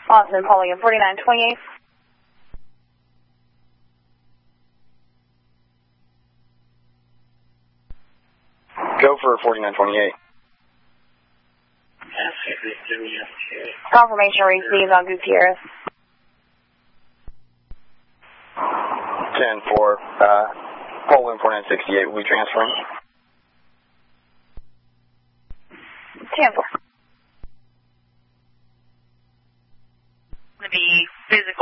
Austin, Pauline, 4928. Go for 4928. Confirmation received on Gutierrez. 10-4, Poland 4968 will be transferring. 10-4. Going to be physical